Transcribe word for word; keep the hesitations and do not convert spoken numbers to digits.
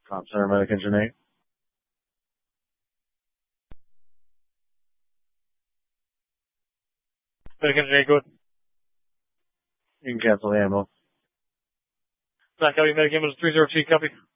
Top Center Medic Engine eight. Medic Engine eight, good. You can cancel the ammo. Black Copy, Medic Ambulance three zero two, copy.